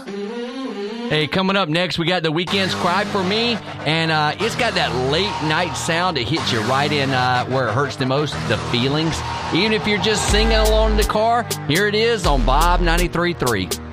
Hey, coming up next, we got The Weeknd's Cry For Me, and it's got that late night sound that hits you right in where it hurts the most, the feelings. Even if you're just singing along in the car, here it is on Bob 93.3.